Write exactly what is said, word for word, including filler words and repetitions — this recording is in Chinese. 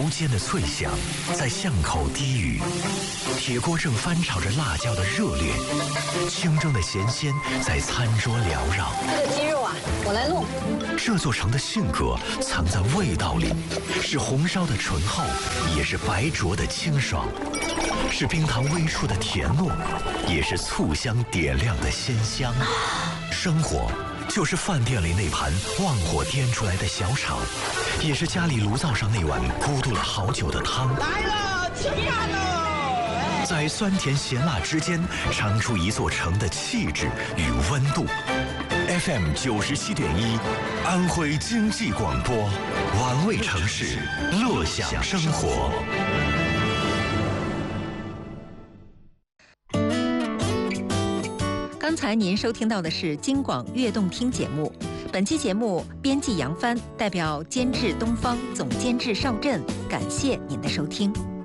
油煎的脆香在巷口低语，铁锅正翻炒着辣椒的热烈，清蒸的咸鲜在餐桌缭绕。 这个鸡肉啊，我来弄。 这座城的性格藏在味道里，是红烧的醇厚，也是白灼的清爽，是冰糖微出的甜糯，也是醋香点亮的鲜香。生活就是饭店里那盘旺火颠出来的小炒，也是家里炉灶上那碗咕嘟了好久的汤。 来了，吃饭喽！ 在酸甜咸辣之间，尝出一座城的气质与温度。F M 九十七点一，安徽经济广播，玩味城市，乐享生活。 刚才您收听到的是京广悦动听节目，本期节目编辑杨帆，代表监制东方，总监制邵震，感谢您的收听。